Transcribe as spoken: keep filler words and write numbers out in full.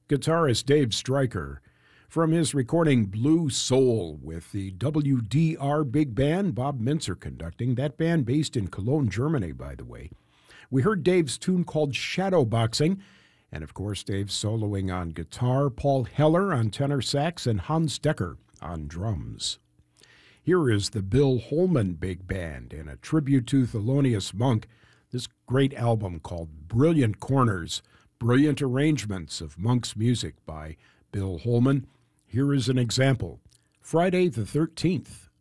guitarist Dave Stryker. From his recording Blue Soul with the W D R Big Band, Bob Mintzer conducting, that band based in Cologne, Germany, by the way. We heard Dave's tune called Shadowboxing, and of course Dave's soloing on guitar, Paul Heller on tenor sax, and Hans Decker on drums. Here is the Bill Holman Big Band in a tribute to Thelonious Monk, this great album called Brilliant Corners, brilliant arrangements of Monk's music by Bill Holman. Here is an example, Friday the thirteenth.